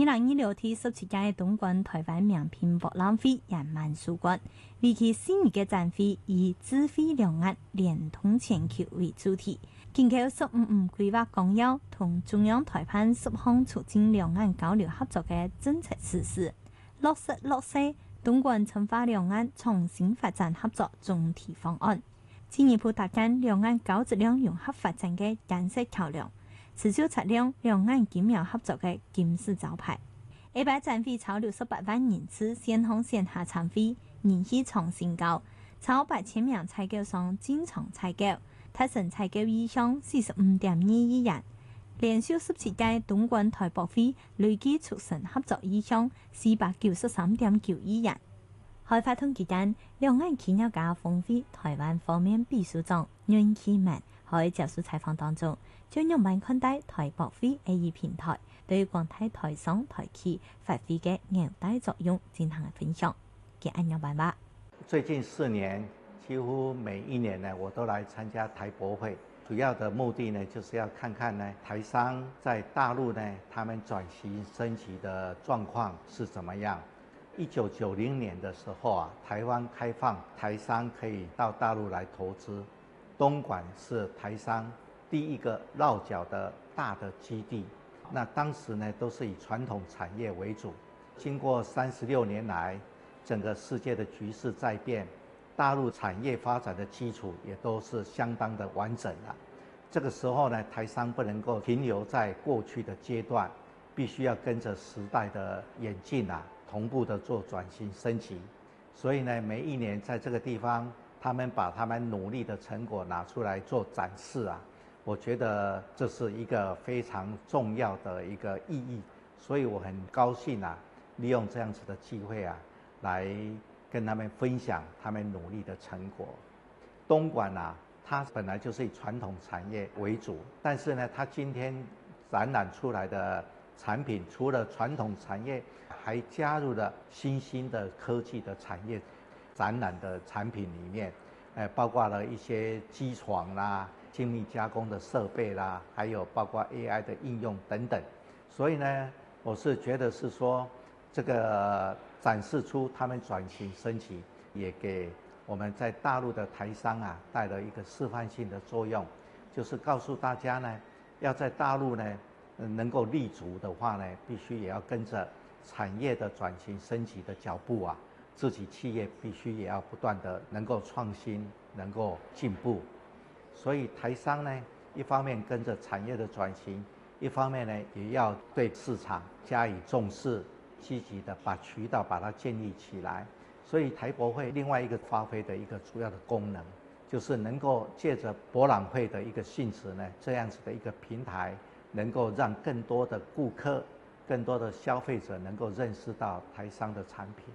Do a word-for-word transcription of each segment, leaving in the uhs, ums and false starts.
二零二六第十七屆東莞台灣名片博覽會圓滿收官，為期四日嘅展會以智慧兩岸聯通全球為主題，緊扣十五五規劃綱要同中央台辦十項促進兩岸交流合作嘅政策實施，落實落實東莞深化兩岸創新發展合作總體方案，進一步搭建兩岸高質量融合發展嘅建設橋梁。持續擦亮兩岸緊密合作嘅金字招牌。一擺展會超六十八萬人次線上線下參會，人氣創新高，超八千名採購商進場採購，達成採購意向四十五點二億元。連續十七屆東莞台博會累計促成合作意向四百九十三點九億元。開發通期間，兩岸企業家峰會台灣方面秘書長阮啟文喺接受採訪當中，將用萬看待台博會 A E 平台對廣大台商台企發揮嘅連帶作用進行分享。給按樣辦法。 最近四年，幾乎每一年呢，我都來參加台博會，主要的目的呢，就是要看看呢台商在大陸呢，他們轉型升級的狀況是怎麼樣。一九九零年的時候啊，台灣開放台商可以到大陸來投資，東莞是台商第一個落腳的大的基地。那當時呢，都是以傳統產業為主。經過三十六年來，整個世界的局勢在變，大陸產業發展的基礎也都是相當的完整了。這個時候呢，台商不能夠停留在過去的階段，必須要跟着時代的演進啊，同步的做轉型升級。所以呢，每一年在這個地方，他們把他們努力的成果拿出來做展示啊，我覺得這是一個非常重要的一個意義。所以我很高興啊，利用這樣子的機會啊，來跟他們分享他們努力的成果。東莞啊，它本來就是以傳統產業為主，但是呢，它今天展覽出來的產品，除了傳統產業，還加入了新興的科技的產業。展覽的產品裡面，誒，包括了一些機床啦、精密加工的設備啦，還有包括 A I 的應用等等。所以呢，我是覺得是說，這個展示出他們轉型升級，也給我們在大陸的台商啊帶來一個示範性的作用，就是告訴大家呢，要在大陸呢能夠立足的話呢，必須也要跟着產業的轉型升級的腳步啊，自己企業必須也要不斷的能夠創新，能夠進步。所以台商呢，一方面跟着產業的轉型，一方面呢也要對市場加以重視，積極的把渠道把它建立起來。所以台博會另外一個發揮的一個主要的功能，就是能夠借着博覽會的一個性質呢，這樣子的一個平台，能夠讓更多的顧客、更多的消費者能夠認識到台商的產品。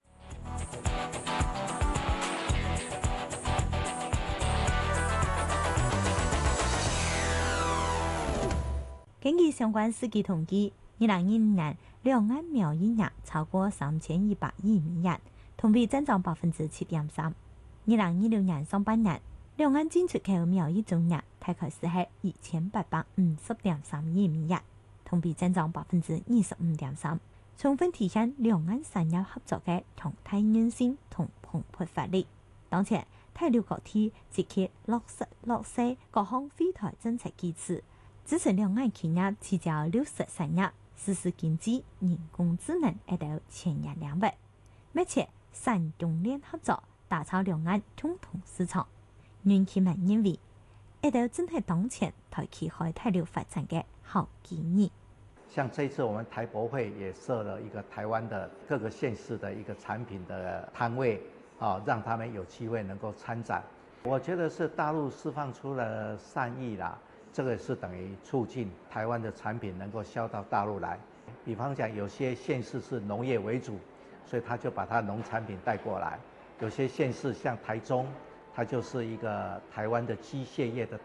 根據相關司機統計，二零二五年兩岸貿易額超過三千一百億美元，同比增長百分之七點三。二零二六年上半年，兩岸進出口貿易總額大概是係一千八百五十點三億美元，同比增長百分之二十五點三，充分體現兩岸產業合作嘅強大韌性同蓬勃發力。當前，大陸各地積極落實落實各項惠台政策機制，支持兩岸企業聚焦綠色產業、實施經濟、人工智能一道前沿領域，密切產供鏈合作，打造兩岸共同市場。阮啟文認為，一道正係當前台企開大陸發展嘅好機遇。 像這次我們台博會也設了一個台灣的各個縣市的一個產品的攤位，啊，讓他們有機會能夠參展。我覺得是大陸釋放出了善意啦。這個是等於促進台灣的產品能夠銷到大陸來。比方講，有些縣市是農業為主，所以他就把他農產品帶過來；有些縣市像台中，它就是一個台灣的機械業的